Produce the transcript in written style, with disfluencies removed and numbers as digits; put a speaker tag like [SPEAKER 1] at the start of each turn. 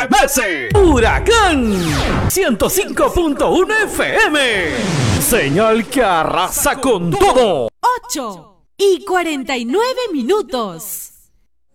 [SPEAKER 1] Messi. Huracán 105.1 FM. Señal que arrasa con todo.
[SPEAKER 2] 8:49.